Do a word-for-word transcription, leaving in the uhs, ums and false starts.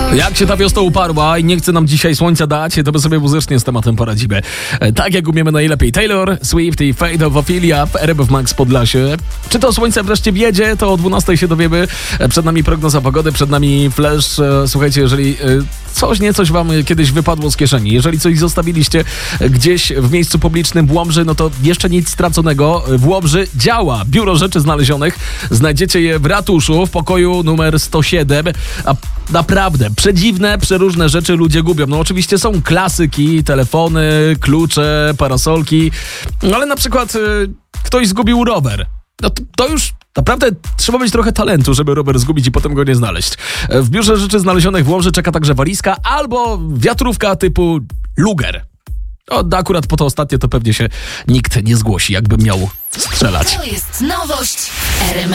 Jak się ta wiosna uparła i nie chce nam dzisiaj słońca dać, to my sobie muzycznie z tematem poradzimy. Tak jak umiemy najlepiej. Taylor Swift i Fate of Ophelia w R M F Max Podlasie. Czy to słońce wreszcie wiedzie, to o dwunastej się dowiemy. Przed nami prognoza pogody, przed nami flash. Słuchajcie, jeżeli coś nie coś wam kiedyś wypadło z kieszeni, jeżeli coś zostawiliście gdzieś w miejscu publicznym w Łomży, no to jeszcze nic straconego. W Łomży działa Biuro Rzeczy Znalezionych. Znajdziecie je w ratuszu, w pokoju numer sto siedem. A naprawdę, przedziwne, przeróżne rzeczy ludzie gubią. No oczywiście są klasyki, telefony, klucze, parasolki, ale na przykład y, ktoś zgubił rower. No to, to już naprawdę trzeba mieć trochę talentu, żeby rower zgubić i potem go nie znaleźć. W Biurze Rzeczy Znalezionych w Łomży czeka także walizka albo wiatrówka typu Luger. No, akurat po to ostatnie to pewnie się nikt nie zgłosi, jakby miał strzelać. To jest nowość R M